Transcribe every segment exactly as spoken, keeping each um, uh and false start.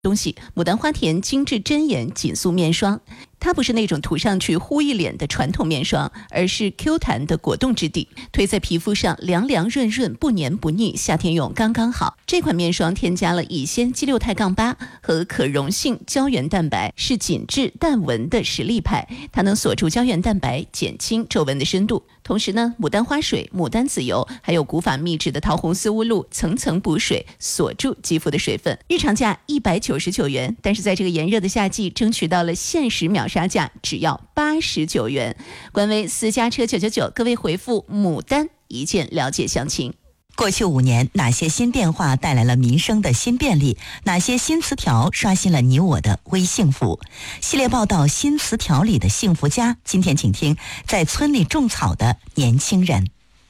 东西，牡丹花田精致针眼紧塑面霜，它不是那种涂上去糊一脸的传统面霜，而是 Q 弹的果冻质地，推在皮肤上凉凉润润，不黏不腻，夏天用刚刚好。这款面霜添加了乙酰基六肽杠八和可溶性胶原蛋白，是紧致淡纹的实力派，它能锁住胶原蛋白，减轻皱纹的深度。同时呢，牡丹花水、牡丹籽油还有古法秘制的桃红丝乌露，层层补水，锁住肌肤的水分。日常价一百九十九元，但是在这个炎热的夏季，争取到了限时秒杀价，只要八十九元。官微私家车九九九，各位回复牡丹一键了解详情。 过去五年，哪些新变化带来了民生的新便利？哪些新词条刷新了你我的微幸福？系列报道《新词条里的幸福家》，今天请听在村里种草的年轻人。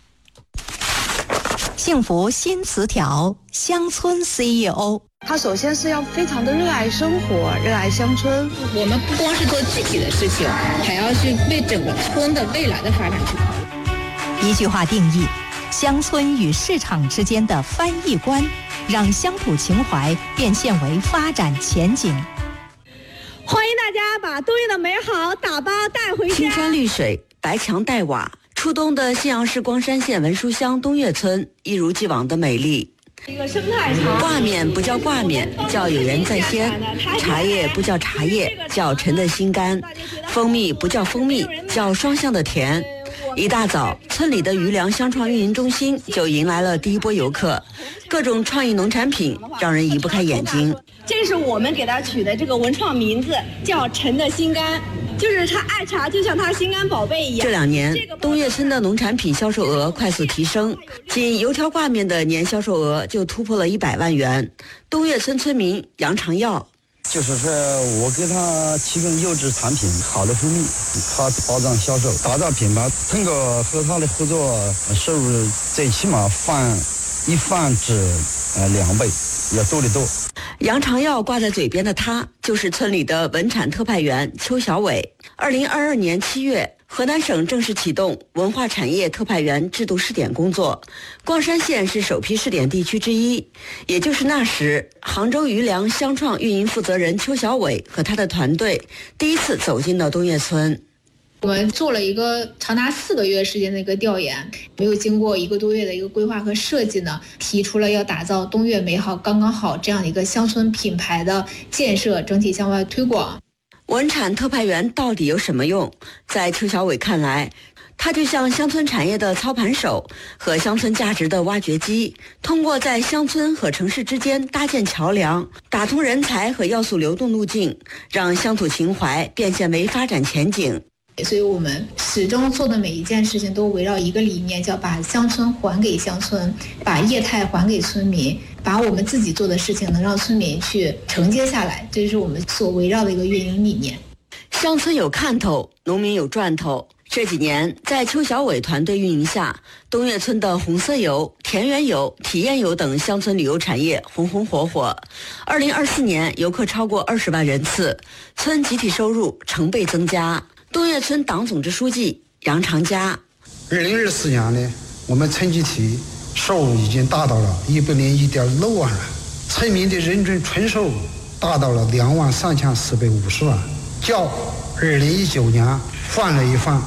幸福新词条，乡村 C E O。 他首先是要非常的热爱生活，热爱乡村。 我们不光是做具体的事情，还要去为整个村的未来的发展去考虑。 一句话定义：乡村与市场之间的翻译官，让乡土情怀变现为发展前景。 欢迎大家把冬夜的美好打包带回家。 青山绿水，白墙黛瓦，初冬的信阳市光山县文书乡东岳村一如既往的美丽。 一个生态茶， 挂面不叫挂面，叫有缘在先；茶叶不叫茶叶，叫陈的心甘；蜂蜜不叫蜂蜜，叫双向的甜。一大早，村里的余粮乡创运营中心就迎来了第一波游客，各种创意农产品让人移不开眼睛。 这是我们给他取的这个文创名字，叫陈的心甘，就是他爱茶就像他心肝宝贝一样。 这两年，东岳村的农产品销售额快速提升，仅油条挂面的年销售额就突破了一百万元。东岳村村民杨长耀。 就是说我给他提供优质产品，好的蜂蜜，他保障销售，打造品牌。通过和他的合作，收入最起码翻一翻至呃两倍，要多得多。 杨长耀挂在嘴边的他，就是村里的文产特派员邱小伟。二零二二年七月，河南省正式启动文化产业特派员制度试点工作，光山县是首批试点地区之一。也就是那时，杭州余粮乡创运营负责人邱小伟和他的团队第一次走进了东岳村。 我们做了一个长达四个月时间的一个调研，没有经过一个多月的一个规划和设计呢，提出了要打造东岳美好刚刚好这样一个乡村品牌的建设，整体向外推广。 文产特派员到底有什么用？在邱小伟看来，他就像乡村产业的操盘手和乡村价值的挖掘机，通过在乡村和城市之间搭建桥梁，打通人才和要素流动路径，让乡土情怀变现为发展前景。 所以我们始终做的每一件事情都围绕一个理念，叫把乡村还给乡村，把业态还给村民，把我们自己做的事情能让村民去承接下来，这是我们所围绕的一个运营理念。 乡村有看头，农民有赚头。这几年，在邱小伟团队运营下，东岳村的红色游、田园游、体验游等乡村旅游产业红红火火。二零二四年，游客超过二十万人次，村集体收入成倍增加。东岳村党总支书记杨长佳。 二零二四年呢，我们村集体收入已经达到了一百零一点六万元，村民的人均纯收入达到了两万三千四百五十万，较二零一九年翻了一番。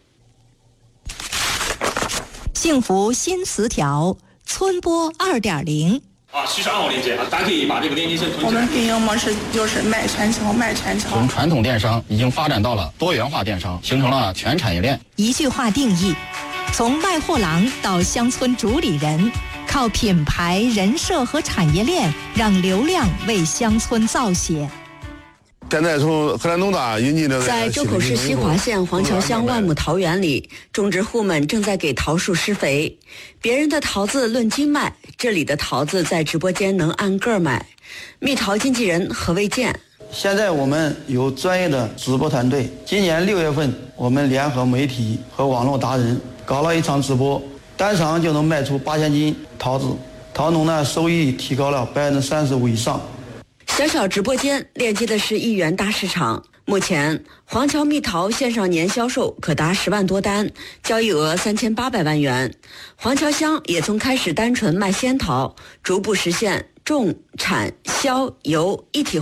幸福新词条，村播二点零。 啊，七十二号链接啊，大家可以把这个链接先存起来。 我们运营模式就是卖全球，卖全球。 从传统电商已经发展到了多元化电商，形成了全产业链。 一句话定义：从卖货郎到乡村主理人，靠品牌、人设和产业链，让流量为乡村造血。 现在从河南农大引进的， 在周口市西华县黄桥乡万亩桃园里，种植户们正在给桃树施肥。别人的桃子论斤卖，这里的桃子在直播间能按个买。蜜桃经纪人何卫健。 现在我们有专业的直播团队，今年六月份，我们联合媒体和网络达人搞了一场直播，单场就能卖出八千斤桃子，桃农呢收益提高了百分之三十五以上。 小小直播间链接的是一元大市场，目前黄桥蜜桃线上年销售可达十万多单，交易额三千八百万元。黄桥乡也从开始单纯卖仙桃，逐步实现重产销油一体